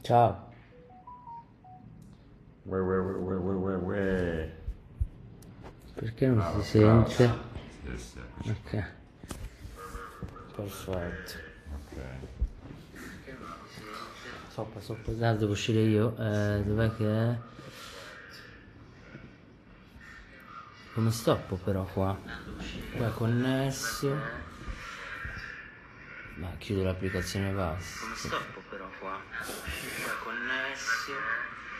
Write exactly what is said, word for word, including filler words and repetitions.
Ciao. Uè, uè, uè, uè, uè, uè, uè. Perché non Bravo, si bravo. sente? Sì, sì. Ok. Perfetto. Ok. Sopra, sopra, dai, devo uscire io. Eh, dov'è che è? Come stoppo però qua? Qua è connesso. Ma chiudo l'applicazione e basta. Come stoppo però qua? Qua è connesso.